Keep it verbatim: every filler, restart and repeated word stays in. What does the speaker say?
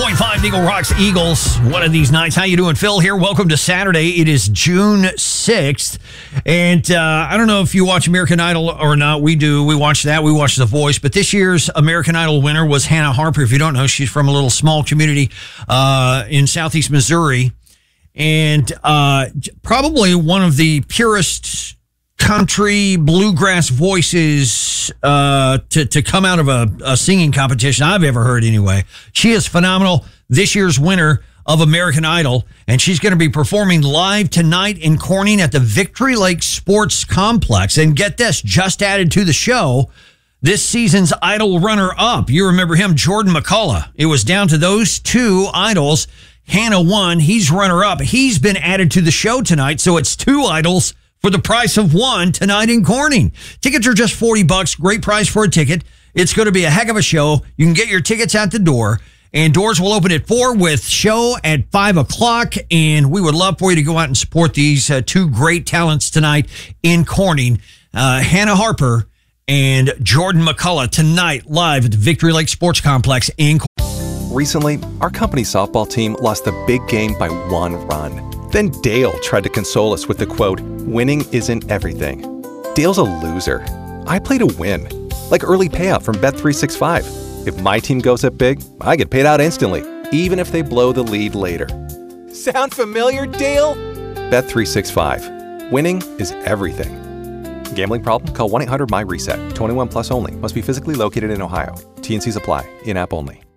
point five Eagle Rocks Eagles one of these nights. How you doing? Phil here. Welcome to Saturday. It is June sixth. And uh, I don't know if you watch American Idol or not. We do. We watch that. We watch The Voice. But this year's American Idol winner was Hannah Harper. If you don't know, she's from a little small community uh, in southeast Missouri. And uh, probably one of the purest country bluegrass voices uh, to, to come out of a, a singing competition I've ever heard anyway. She is phenomenal. This year's winner of American Idol, and she's going to be performing live tonight in Corning at the Victory Lake Sports Complex. And get this, just added to the show, this season's Idol runner-up. You remember him, Jordan McCullough. It was down to those two idols. Hannah won. He's runner-up. He's been added to the show tonight, so it's two idols for the price of one tonight in Corning. Tickets are just forty bucks. Great price for a ticket. It's going to be a heck of a show. You can get your tickets at the door, and doors will open at four with show at five o'clock. And we would love for you to go out and support these uh, two great talents tonight in Corning. Uh, Hannah Harper and Jordan McCullough tonight live at the Victory Lake Sports Complex in Corning. Recently, our company's softball team lost a big game by one run. Then Dale tried to console us with the quote, "Winning isn't everything." Dale's a loser. I play to win, like early payout from Bet three sixty-five. If my team goes up big, I get paid out instantly, even if they blow the lead later. Sound familiar, Dale? Bet three sixty-five. Winning is everything. Gambling problem? Call one eight hundred M Y RESET. twenty-one plus only. Must be physically located in Ohio. T N Cs apply. In-app only.